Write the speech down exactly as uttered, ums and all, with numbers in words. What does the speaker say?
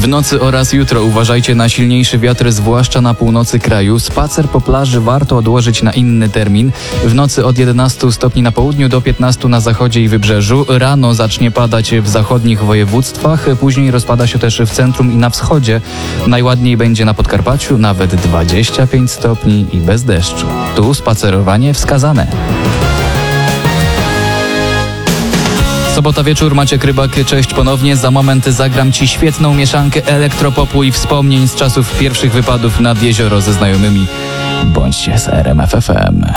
nocy oraz jutro uważajcie na silniejszy wiatr, zwłaszcza na północy kraju. Spacer po plaży warto odłożyć na inny termin. W nocy od jedenastu stopni na południu do piętnastu na zachodzie i wybrzeżu. Rano zacznie padać w zachodnich województwach, później rozpada się też w centrum i na wschodzie. Najładniej będzie na Podkarpaciu, nawet dwadzieścia pięć stopni i bez deszczu. Tu spacerowanie wskazane. Sobota wieczór, Maciek Rybak, cześć ponownie. Za moment zagram Ci świetną mieszankę elektropopu i wspomnień z czasów pierwszych wypadów nad jezioro ze znajomymi. Bądźcie z R M F F M.